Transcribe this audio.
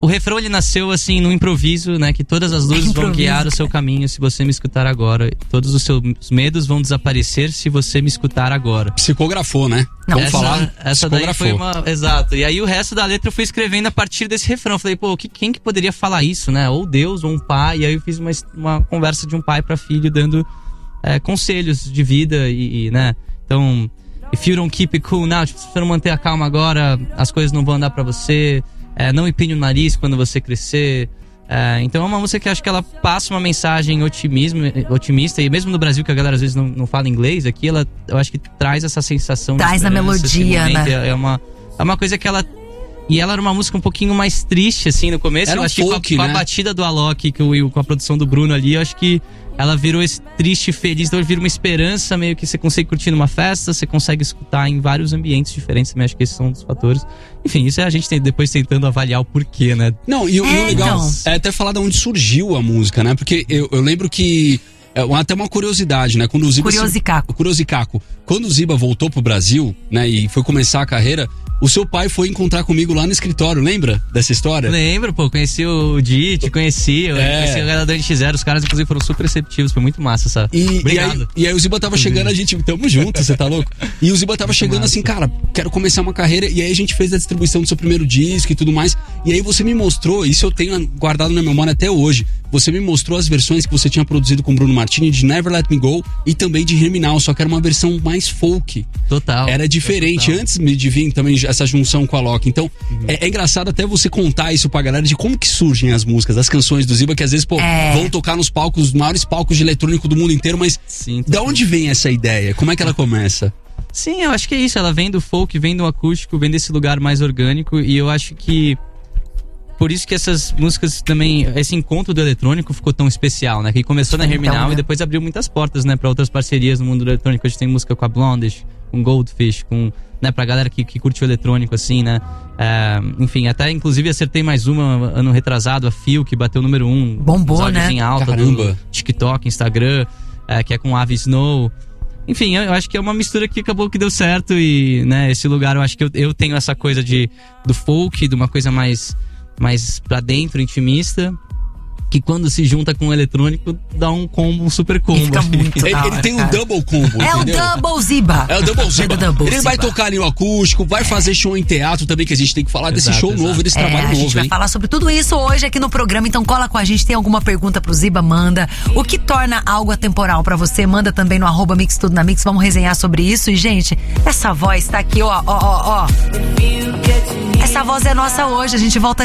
O refrão, ele nasceu assim, no improviso, né? Que todas as luzes vão guiar o seu caminho se você me escutar agora. Todos os seus medos vão desaparecer se você me escutar agora. Psicografou, né? Não, essa daí foi uma... Exato. E aí o resto da letra eu fui escrevendo a partir desse refrão. Eu falei, pô, quem que poderia falar isso, né? Ou Deus, ou um pai. E aí eu fiz uma conversa de um pai pra filho, dando conselhos de vida e né? Então, if you don't keep it cool now, tipo, se você não manter a calma agora, as coisas não vão andar pra você. Não empine o nariz quando você crescer. Então é uma música que eu acho que ela passa uma mensagem otimista. E mesmo no Brasil, que a galera às vezes não fala inglês, aqui eu acho que traz essa sensação de esperança. Traz na melodia, né? É uma coisa que ela... E ela era uma música um pouquinho mais triste, assim, no começo. Era eu acho que com a batida do Alok, com a produção do Bruno ali, eu acho que ela virou esse triste e feliz. Então vira uma esperança, meio que você consegue curtir numa festa, você consegue escutar em vários ambientes diferentes. Também acho que esses são um dos fatores. Enfim, isso é a gente depois tentando avaliar o porquê, né? Não, e o legal é até falar de onde surgiu a música, né? Porque eu lembro que... até uma curiosidade, né? Quando o Ziba Curiozicaco. Quando o Ziba voltou pro Brasil, né? E foi começar a carreira, o seu pai foi encontrar comigo lá no escritório, lembra dessa história? Lembro, pô, conheci o Di, te conheci a galera da NX0, os caras inclusive foram super receptivos, foi muito massa essa. Obrigado. E aí o Ziba tava chegando, a gente, tamo junto, você tá louco? E o Ziba tava chegando assim, cara, quero começar uma carreira, e aí a gente fez a distribuição do seu primeiro disco e tudo mais, e aí você me mostrou, isso eu tenho guardado na memória até hoje, você me mostrou as versões que você tinha produzido com o Bruno Martini de Never Let Me Go e também de Germinal, só que era uma versão mais folk. Total. Era diferente, total. Antes de vir também essa junção com a Alok. Então, é engraçado até você contar isso pra galera de como que surgem as músicas, as canções do Ziba, que às vezes, vão tocar nos palcos, os maiores palcos de eletrônico do mundo inteiro, mas da onde vem essa ideia? Como é que ela começa? Sim, eu acho que é isso, ela vem do folk, vem do acústico, vem desse lugar mais orgânico, e eu acho que por isso que essas músicas também, esse encontro do eletrônico ficou tão especial, né? Que começou na Germinal e depois abriu muitas portas, né? Pra outras parcerias no mundo do eletrônico. A gente tem música com a Blondish, com Goldfish, né? Pra galera que curte o eletrônico, assim, né? Enfim, até inclusive acertei mais uma ano retrasado, a Feel, que bateu o número 1. Bombou, né? Em alta do TikTok, Instagram, que é com Ave Snow. Enfim, eu acho que é uma mistura que acabou que deu certo e, né? Esse lugar, eu acho que eu tenho essa coisa do folk, de uma coisa mais pra dentro, intimista, que quando se junta com o eletrônico dá um combo, um super combo. Fica muito ele tem um double combo, entendeu? O Double Ziba. É o Double Ziba. Ele vai tocar ali o acústico, vai fazer show em teatro também, que a gente tem que falar desse show novo, desse trabalho novo, A gente vai falar sobre tudo isso hoje aqui no programa, então cola com a gente. Tem alguma pergunta pro Ziba, manda. O que torna algo atemporal pra você? Manda também no @mixtudonamix, vamos resenhar sobre isso. E, gente, essa voz tá aqui, ó. Essa voz é nossa hoje, a gente volta